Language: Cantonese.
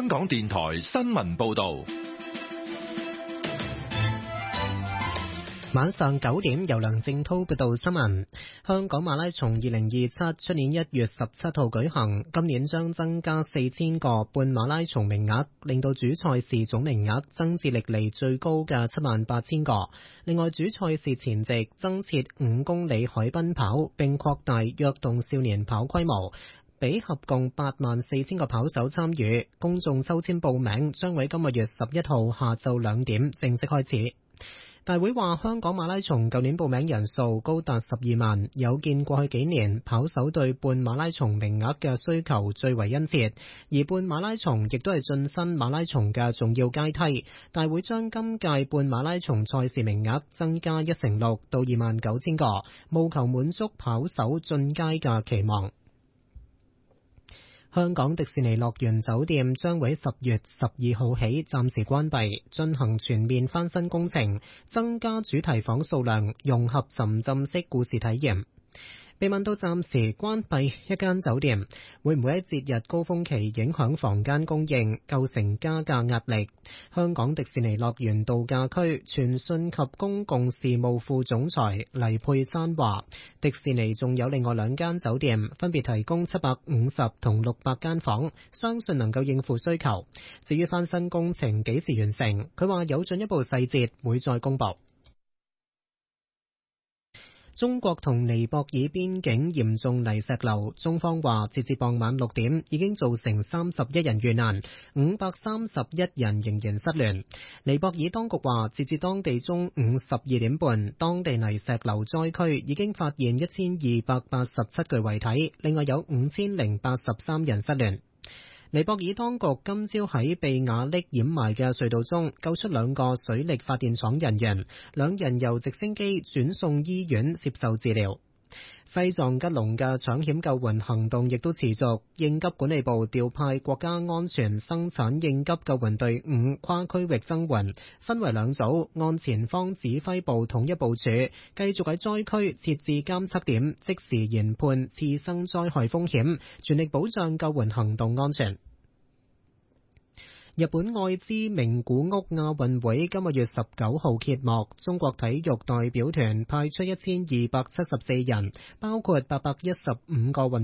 香港電台新聞報道。 晚上9點，由梁正濤報道新聞。香港馬拉松2027出年1月17號舉行，今年將增加4000個半馬拉松名額，令到主賽事總名額增至歷嚟最高嘅78000個。另外，主賽事前夕增設5公里海濱跑，並擴大躍動少年跑規模，俾合共84000個跑手參與。公眾抽籤報名將喺今個月11號下晝2點正式開始。大會話，香港馬拉松舊年報名人數高達12萬，有見過去幾年跑手對半馬拉松名額嘅需求最為殷切，而半馬拉松亦都係晉身馬拉松嘅重要階梯。大會將今屆半馬拉松賽事名額增加6%到29000個，務求滿足跑手進階嘅期望。香港迪士尼樂園酒店將會10月12號起暫時關閉，進行全面翻新工程，增加主題房數量，融合沉浸式故事體驗。被問到暫時關閉一間酒店會唔會喺節日高峰期影響房間供應，構成加價壓力，香港迪士尼樂園度假區傳訊及公共事務副總裁黎佩珊話，迪士尼仲有另外2間酒店，分別提供750同600間房，相信能夠應付需求。至於翻新工程幾時完成，佢話有進一步細節會再公佈。中國同尼泊爾邊境嚴重泥石流，中方話截至傍晚6點已經造成31人遇難，531人仍然失聯。尼泊爾當局話截至當地中午12點半，當地泥石流災區已經發現1287具遺體，另外有5083人失聯。尼泊爾當局今朝喺被瓦礫掩埋嘅隧道中救出2個水力發電廠人員，2人由直升機轉送醫院接受治療。西藏吉隆嘅搶險救援行動亦都持續，應急管理部調派國家安全生產應急救援隊伍跨區域增援，分為2組，按前方指揮部統一部署，繼續喺災區設置監測點，即時研判次生災害風險，全力保障救援行動安全。日本愛知名古屋亞運會今個月19號揭幕，中國體育代表團派出1274人，包括815個運